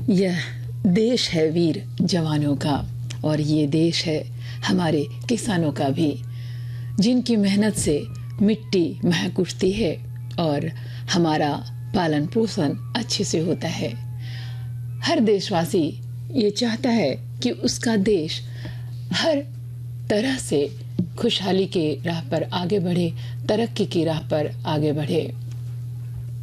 यह देश है वीर जवानों का, और ये देश है हमारे किसानों का भी, जिनकी मेहनत से मिट्टी महक उठती है और हमारा पालन पोषण अच्छे से होता है। हर देशवासी ये चाहता है कि उसका देश हर तरह से खुशहाली के राह पर आगे बढ़े, तरक्की की राह पर आगे बढ़े।